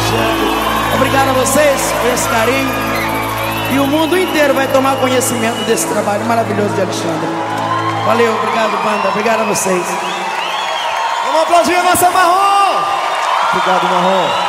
Alexandre. Obrigado a vocês por esse carinho. E o mundo inteiro vai tomar conhecimento desse trabalho maravilhoso de Alexandre. Valeu, obrigado, banda. Obrigado a vocês. Vamos aplaudir a nossa Marrom. Obrigado, Marrom.